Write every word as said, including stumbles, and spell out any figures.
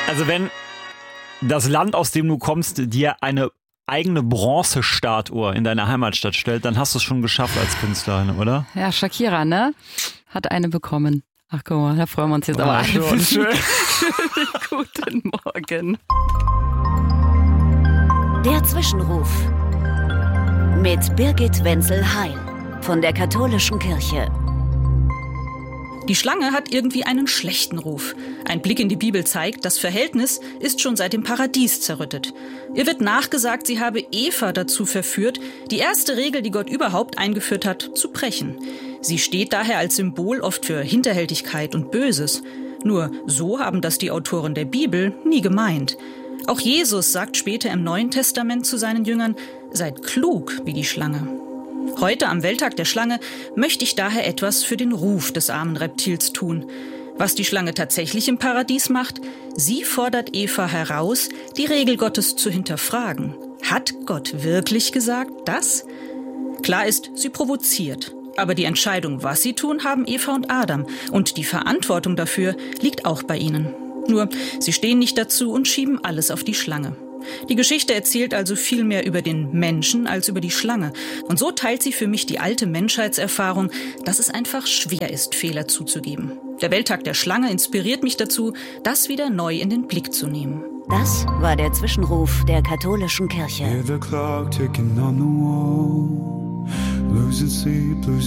Also wenn das Land, aus dem du kommst, dir eine eigene Bronzestatue in deiner Heimatstadt stellt, dann hast du es schon geschafft als Künstlerin, oder? Ja, Shakira, ne? Hat eine bekommen. Ach guck mal, da freuen wir uns jetzt oh, aber. Schön, schön. Guten Morgen. Der Zwischenruf mit Birgit Wenzel-Hein von der Katholischen Kirche. Die Schlange hat irgendwie einen schlechten Ruf. Ein Blick in die Bibel zeigt, das Verhältnis ist schon seit dem Paradies zerrüttet. Ihr wird nachgesagt, sie habe Eva dazu verführt, die erste Regel, die Gott überhaupt eingeführt hat, zu brechen. Sie steht daher als Symbol oft für Hinterhältigkeit und Böses. Nur so haben das die Autoren der Bibel nie gemeint. Auch Jesus sagt später im Neuen Testament zu seinen Jüngern, seid klug wie die Schlange. Heute am Welttag der Schlange möchte ich daher etwas für den Ruf des armen Reptils tun. Was die Schlange tatsächlich im Paradies macht, sie fordert Eva heraus, die Regel Gottes zu hinterfragen. Hat Gott wirklich gesagt das? Klar ist, sie provoziert. Aber die Entscheidung, was sie tun, haben Eva und Adam. Und die Verantwortung dafür liegt auch bei ihnen. Nur, sie stehen nicht dazu und schieben alles auf die Schlange. Die Geschichte erzählt also viel mehr über den Menschen als über die Schlange. Und so teilt sie für mich die alte Menschheitserfahrung, dass es einfach schwer ist, Fehler zuzugeben. Der Welttag der Schlange inspiriert mich dazu, das wieder neu in den Blick zu nehmen. Das war der Zwischenruf der Katholischen Kirche. Hear the clock ticking on the wall, losing sleep, losing